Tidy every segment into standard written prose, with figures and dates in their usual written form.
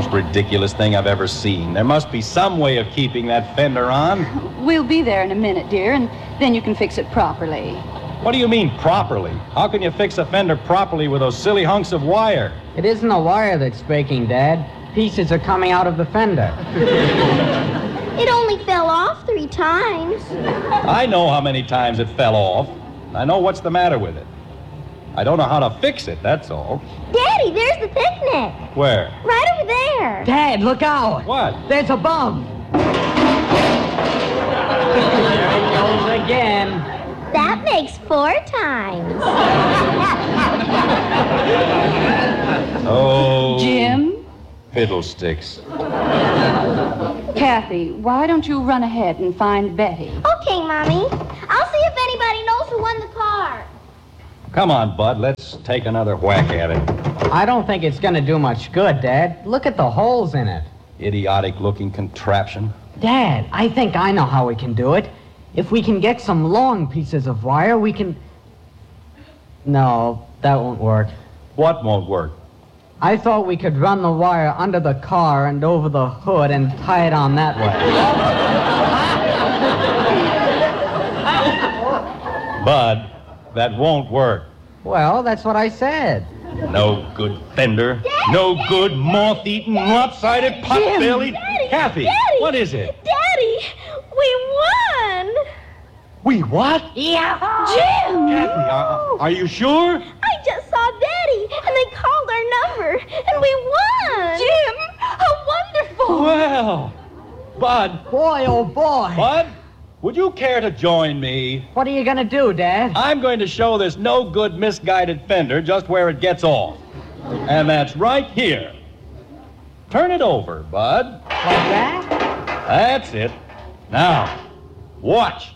most ridiculous thing I've ever seen. There must be some way of keeping that fender on. We'll be there in a minute, dear, and then you can fix it properly. What do you mean, properly? How can you fix a fender properly with those silly hunks of wire? It isn't the wire that's breaking, Dad. Pieces are coming out of the fender. It only fell off 3 times. I know how many times it fell off. I know what's the matter with it. I don't know how to fix it, that's all. Daddy, there's the picnic. Where? Right over there. Dad, look out! What? There's a bum! There he goes again. That makes 4 times. Oh. Jim? Fiddlesticks. Kathy, why don't you run ahead and find Betty? Okay, Mommy. I'll see if anybody knows who won the car. Come on, Bud, let's take another whack at it. I don't think it's gonna do much good, Dad. Look at the holes in it. Idiotic-looking contraption. Dad, I think I know how we can do it. If we can get some long pieces of wire, we can... No, that won't work. What won't work? I thought we could run the wire under the car and over the hood and tie it on that way. Bud, that won't work. Well, that's what I said. No good fender. No good moth-eaten, lopsided, pot-bellied. Kathy, Daddy! what is it? Daddy, we won. We what? Yeah. Jim! Kathy, are you sure? I just saw Daddy, and they called our number, and we won. Jim, how wonderful! Well, Bud. Boy, oh boy. Bud, would you care to join me? What are you gonna do, Dad? I'm going to show this no-good, misguided fender just where it gets off. And that's right here. Turn it over, Bud. Like that? That's it. Now, watch.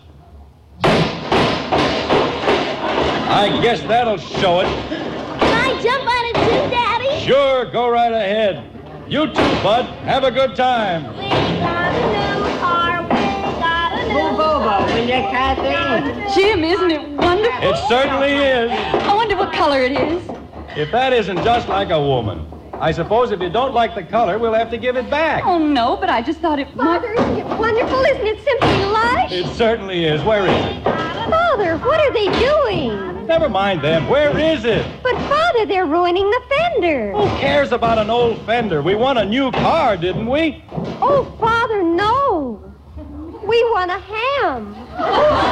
I guess that'll show it. Can I jump on it too, Daddy? Sure, go right ahead. You too, Bud. Have a good time. We got a new car. We got a new Move over, will you, Kathy? Jim, isn't it wonderful? It certainly is. I wonder what color it is. If that isn't just like a woman. I suppose if you don't like the color, we'll have to give it back. Oh, no, but I just thought it might... Father, isn't it wonderful? Isn't it simply lush? It certainly is. Where is it? Father, what are they doing? Never mind them. Where is it? But, Father, they're ruining the fender. Who cares about an old fender? We won a new car, didn't we? Oh, Father, no. We want a ham.